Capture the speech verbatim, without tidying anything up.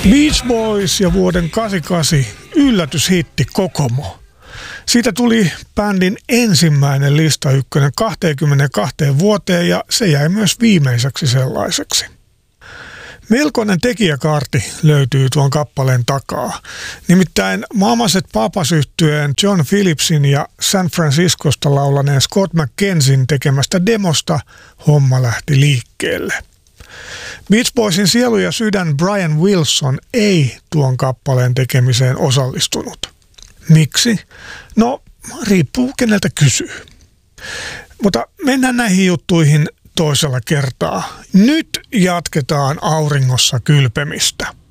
Beach Boys ja vuoden kahdeksankymmentäkahdeksan yllätyshitti Kokomo. Siitä tuli bändin ensimmäinen lista ykkönen kaksikymmentäkaksi vuoteen ja se jäi myös viimeiseksi sellaiseksi. Melkoinen tekijäkaarti löytyy tuon kappaleen takaa. Nimittäin Maamaset Papas-yhtyeen John Phillipsin ja San Franciscosta laulaneen Scott McKenzien tekemästä demosta homma lähti liikkeelle. Beach Boysin sielu ja sydän Brian Wilson ei tuon kappaleen tekemiseen osallistunut. Miksi? No, riippuu keneltä kysyy. Mutta mennään näihin juttuihin toisella kertaa. Nyt jatketaan auringossa kylpemistä.